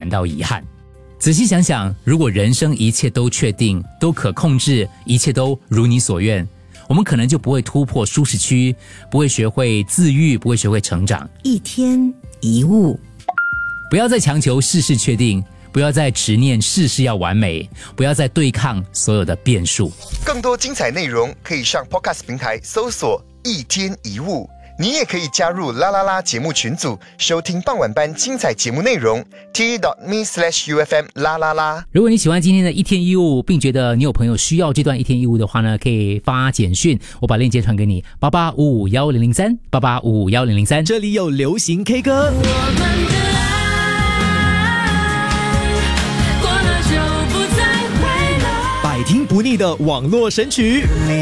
感到遗憾。仔细想想，如果人生一切都确定，都可控制，一切都如你所愿，我们可能就不会突破舒适区，不会学会自愈，不会学会成长。 一天一物， 不要再强求事事确定，不要再执念事事要完美，不要再对抗所有的变数。 更多精彩内容可以上 Podcast 平台搜索一天一物。你也可以加入啦啦啦节目群组，收听傍晚班精彩节目内容。t.me/UFM 啦啦啦。 如果你喜欢今天的一天一物，并觉得你有朋友需要这段一天一物的话呢，可以发简讯，我把链接传给你，88551003，88551003。 这里有流行 K 歌。 我们的爱过了就不再回来， 百听不腻的网络神曲。